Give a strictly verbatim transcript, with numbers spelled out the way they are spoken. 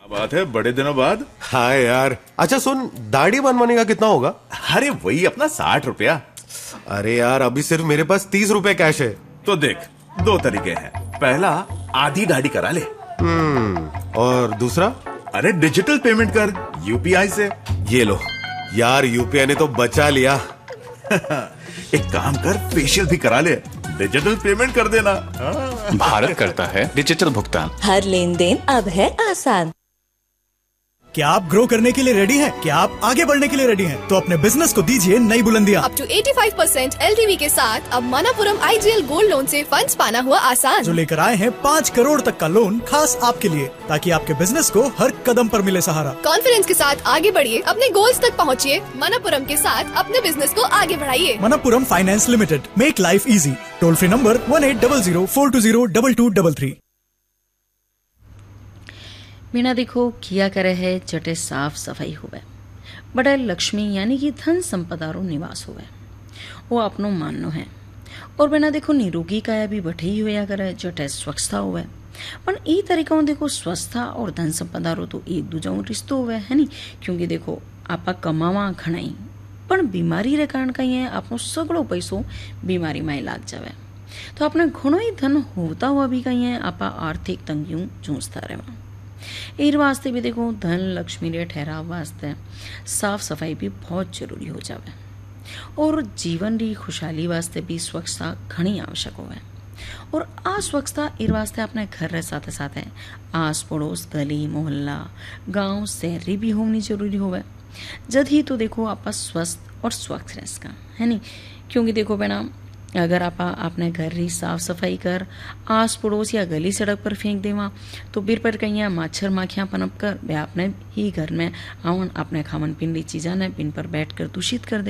बात है, बड़े दिनों बाद। हाँ यार। अच्छा सुन, दाढ़ी बनवाने का कितना होगा? अरे वही अपना साठ रुपया। अरे यार, अभी सिर्फ मेरे पास तीस रुपए कैश है। तो देख, दो तरीके हैं। पहला, आधी दाढ़ी करा ले। हम्म और दूसरा? अरे डिजिटल पेमेंट कर यूपीआई से। ये लो यार, यूपीआई ने तो बचा लिया। एक काम कर, फेशियल भी करा ले, डिजिटल पेमेंट कर देना। भारत करता है डिजिटल भुगतान। हर लेन देन अब है आसान। क्या आप ग्रो करने के लिए रेडी हैं? क्या आप आगे बढ़ने के लिए रेडी हैं? तो अपने बिजनेस को दीजिए नई बुलंदियां। अप टू पचासी परसेंट एलटीवी के साथ अब मनापुरम आईजीएल गोल्ड लोन से फंड्स पाना हुआ आसान। जो लेकर आए हैं पाँच करोड़ तक का लोन खास आपके लिए, ताकि आपके बिजनेस को हर कदम पर मिले सहारा। कॉन्फिडेंस के साथ आगे बढ़िए, अपने गोल्स तक पहुँचिए। मनापुरम के साथ अपने बिजनेस को आगे बढ़ाइए। Manappuram finance limited, make life easy. Toll free number one eight double zero four to zero double two double three. बिना देखो किया करे है जटे साफ सफाई हुए, बड़े लक्ष्मी यानी कि धन संपदारो निवास हुए, वो अपनो माननो है। और बिना देखो निरोगी काया भी बठे ही हुआ करे जटे स्वच्छता हुए। पर ई तरीकों देखो स्वस्थता और धन संपदारो तो एक दूजा रिश्तो हुए है नी, क्योंकि देखो आपा कमावा घणाई पण बीमारी रे कारण कहीं है आपनो सगळो पैसो बीमारी में लाग जावे, तो अपने घणो ही धन होता हुआ भी कहीं है आपा आर्थिक तंगियों जूझता रहे। एर वास्ते भी देखो धन लक्ष्मी रे ठहराव वास्ते साफ सफाई भी बहुत जरूरी हो जावे, और जीवन री खुशहाली वास्ते भी स्वच्छता घनी आवश्यक होवे। और आ स्वच्छता एर वास्ते अपने घर रे साथे साथे आस पड़ोस गली मोहल्ला गांव शहरी भी होनी जरूरी होवे। जद ही तो देखो आप स्वस्थ और स्वच्छ रह सका है नी, क्योंकि देखो बेना अगर आप अपने घर ही साफ सफाई कर आस पड़ोस या गली सड़क पर फेंक देवा, तो बिर पर कहीं मच्छर माखियां पनप कर वे अपने ही घर में आवन अपने खावन पीन री चीजा ने पिन पर बैठ कर दूषित कर दे।